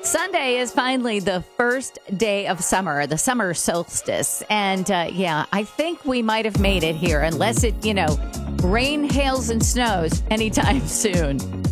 Sunday is finally the first day of summer, the summer solstice. And I think we might have made it here, unless it, rain, hails, and snows anytime soon.